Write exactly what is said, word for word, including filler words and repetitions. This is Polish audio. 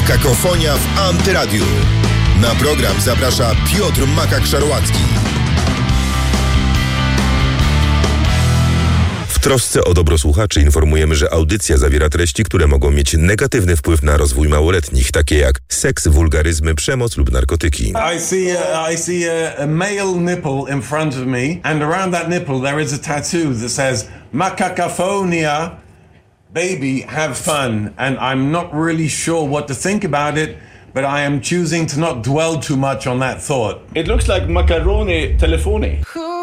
Makakofonia w Antyradiu. Na program zaprasza Piotr Makak-Szarłacki. W trosce o dobro słuchaczy informujemy, że audycja zawiera treści, które mogą mieć negatywny wpływ na rozwój małoletnich, takie jak seks, wulgaryzmy, przemoc lub narkotyki. I see a, I see a, a male nipple in front of me, and around that nipple there is a tattoo that says Makakofonia, baby, have fun. And I'm not really sure what to think about it, but I am choosing to not dwell too much on that thought. It looks like macaroni telefoni.